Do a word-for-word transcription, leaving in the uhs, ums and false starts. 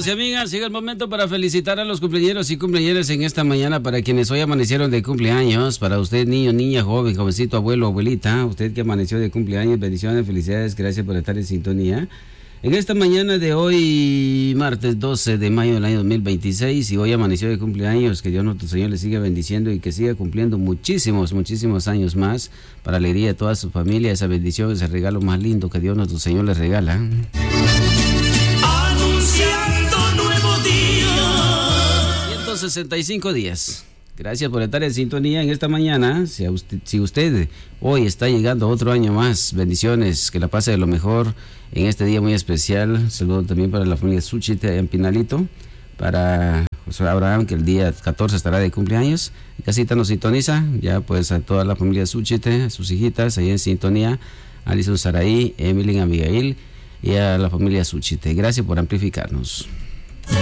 amigos y amigas, llega el momento para felicitar a los cumpleañeros y cumpleañeras en esta mañana, para quienes hoy amanecieron de cumpleaños. Para usted, niño, niña, joven, jovencito, abuelo, abuelita, usted que amaneció de cumpleaños, bendiciones, felicidades, gracias por estar en sintonía. En esta mañana de hoy, martes doce de mayo del año dos mil veintiséis, y hoy amaneció de cumpleaños, que Dios nuestro Señor le siga bendiciendo y que siga cumpliendo muchísimos, muchísimos años más, para alegría de toda su familia, esa bendición, ese regalo más lindo que Dios nuestro Señor les regala. Anunciando nuevo día. ciento sesenta y cinco días. Gracias por estar en sintonía en esta mañana. Si usted, si usted hoy está llegando a otro año más, bendiciones, que la pase de lo mejor en este día muy especial. Saludo también para la familia Suchite en Pinalito, para José Abraham, que el día catorce estará de cumpleaños. En casita nos sintoniza, ya pues a toda la familia Suchite, a sus hijitas ahí en sintonía, Alison Saraí, Emily, Abigail y a la familia Suchite. Gracias por amplificarnos.